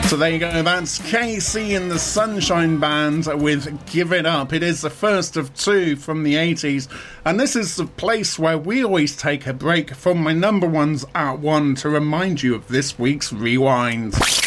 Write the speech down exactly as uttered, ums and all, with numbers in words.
So there you go, that's K C and the Sunshine Band with Give It Up. It is the first of two from the eighties, and this is the place where we always take a break from my number ones at one to remind you of this week's Rewind.